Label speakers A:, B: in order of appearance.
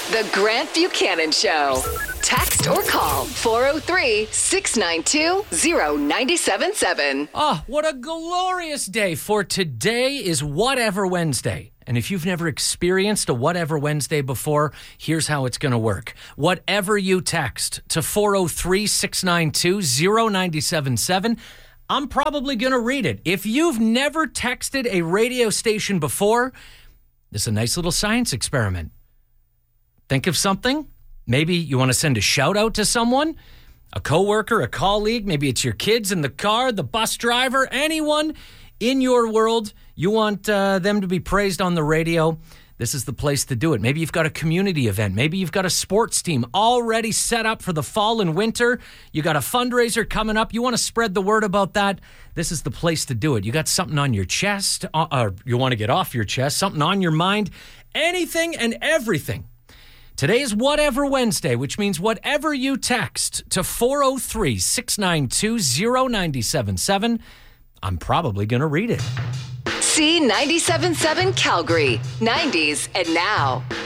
A: The Grant Buchanan Show. Text or call 403-692-0977.
B: Oh, what a glorious day, for today is Whatever Wednesday. And if you've never experienced a Whatever Wednesday before, here's how it's going to work. Whatever you text to 403-692-0977, I'm probably going to read it. If you've never texted a radio station before, this is a nice little science experiment. Think of something. Maybe you want to send a shout out to someone, a coworker, a colleague. Maybe it's your kids in the car, the bus driver, anyone in your world. You want them to be praised on the radio. This is the place to do it. Maybe you've got a community event. Maybe you've got a sports team already set up for the fall and winter. You got a fundraiser coming up. You want to spread the word about that. This is the place to do it. You got something on your chest, or you want to get off your chest, something on your mind, anything and everything. Today is Whatever Wednesday, which means whatever you text to 403-692-0977, I'm probably going to read it.
A: C97.7 Calgary, 90s and now.